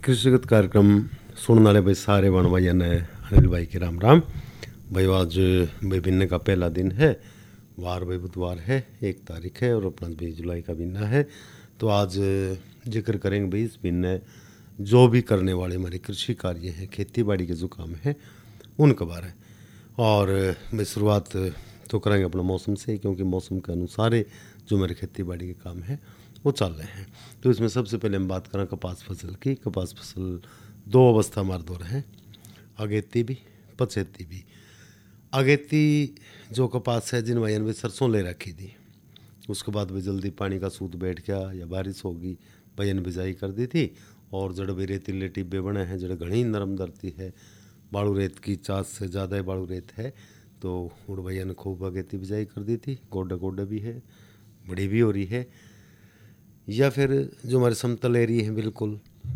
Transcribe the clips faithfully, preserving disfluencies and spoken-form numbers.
कृषिगत कार्यक्रम सुनने वाले भाई सारे वन भाई ने अनिल भाई के राम राम भाई। आज भाई बिन्ने का पहला दिन है, वार भाई बुधवार है, एक तारीख है और अपना बीस जुलाई का बिन्ना है। तो आज जिक्र करेंगे भाई इस बिन्ने जो भी करने वाले हमारे कृषि कार्य हैं, खेती बाड़ी के जो काम है उनके बारे। और भाई शुरुआत तो करेंगे अपना मौसम से, क्योंकि मौसम के अनुसार ही जो मेरे खेती बाड़ी के काम है वो चल रहे हैं। तो इसमें सबसे पहले हम बात करें कपास फसल की। कपास फसल दो अवस्था हमारे दौर है, अगेती भी पछेती भी। अगेती जो कपास है जिन भाई ने सरसों ले रखी थी, उसके बाद भी जल्दी पानी का सूत बैठ गया या बारिश होगी, भैया ने बिजाई कर दी थी। और जड़ भी रेतीले टिब्बे बने हैं, जड़ घनी नरम धरती है, बाड़ू रेत की चास से ज़्यादा ही बाड़ू रेत है, तो उड़ भैया ने खूब अगेती बिजाई कर दी थी। गोडे गोडे भी है, बड़ी भी हो रही है। या फिर जो हमारे समतल एरिया हैं, बिल्कुल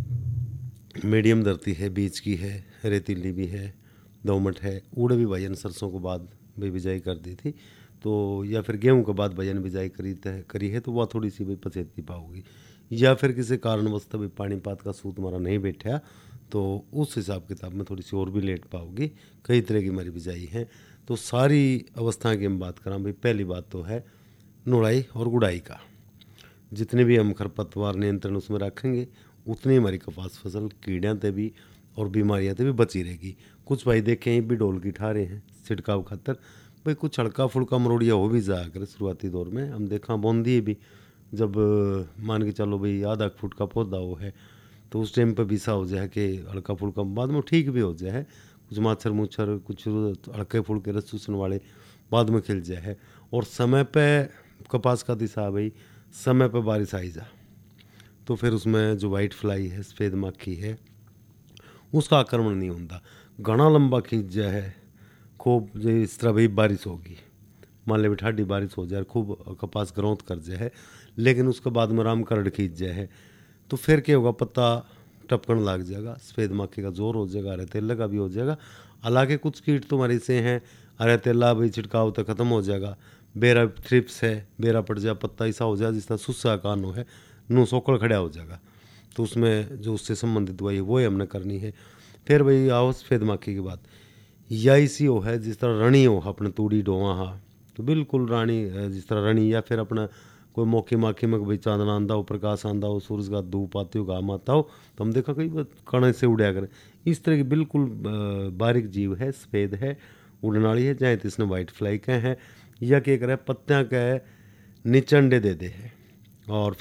मीडियम धरती है, बीच की है, रेतीली भी है, दोमट है, उड़े भी भैया ने सरसों को बाद भी बिजाई कर दी थी। तो या फिर गेहूं के बाद भैया ने बिजाई करी करी है, तो वह थोड़ी सी भाई पछेती पाओगी। या फिर किसी कारणवश तभी पानीपात का सूत हमारा नहीं बैठा, तो उस हिसाब किताब में थोड़ी सी और भी लेट पाओगी। कई तरह की हमारी बिजाई है। तो सारी अवस्थाएं की हम बात करें भाई, पहली बात तो है नुड़ाई और गुड़ाई का। जितने भी हम खरपतवार नियंत्रण उसमें रखेंगे, उतनी हमारी कपास फसल कीड़ियाँ से भी और बीमारियाँ से भी बची रहेगी। कुछ भाई देखें ही भी डोल की ठा रहे हैं छिड़काव खातर, भाई कुछ हल्का फुल्का मरोड़िया हो भी जाया करे शुरुआती दौर में। हम देखा बूंदी भी जब मान के चलो भाई आधा फुट का पौधा हो है, तो उस टाइम पर भी सा हो जाए कि हल्का फुल्का बाद में ठीक भी हो जाए, कुछ माछर मुच्छर कुछ हल्के फुल्के रस चूसन वाले बाद में खिल जाए है। और समय पे कपास का दिशा भाई, समय पर बारिश आई जा तो फिर उसमें जो वाइट फ्लाई है, सफ़ेद मक्खी है, उसका आक्रमण नहीं होता। घना लंबा खींच जाए है खूब, जो इस तरह भाई बारिश होगी, मान ले ठाडी बारिश हो जाए, खूब कपास ग्रोथ कर जाए है, लेकिन उसके बाद में राम करड़ खींच जाए है, तो फिर क्या होगा, पत्ता टपकन लग जाएगा, सफ़ेद मक्खी का जोर हो जाएगा, अरे तेला का भी हो जाएगा। हालांकि कुछ कीट तुम्हारे से हैं, अरे तेला भाई छिड़काव तो ख़त्म हो जाएगा। बेरा थ्रिप्स है, बेरा पड़ जाए, पत्ता ऐसा हो जाए जिस तरह सुस्सा कानो है, नू सोकड़ खड़ा हो जाएगा, तो उसमें जो उससे संबंधित दवाई है वो ही हमने करनी है। फिर भाई आओ सफ़ेद मक्खी की बात, या इसी हो है जिस तरह रणी हो अपने तूड़ी डोवा, हाँ तो बिल्कुल रानी जिस तरह रणी, या फिर अपना कोई मौकी माखी में भाई चांदना आंदा हो, प्रकाश आंदा हो, सूरज का धूप आती हो, घाम आता हो, तो हम देखा कई कण से उड़ाया करें। इस तरह की बिल्कुल बारीक जीव है, सफ़ेद है, उड़ने वाली है, चाहे तो इसने वाइट फ्लाई के हैं, या क्या करे पत्तियाँ के नीचे अंडे दे दे है। और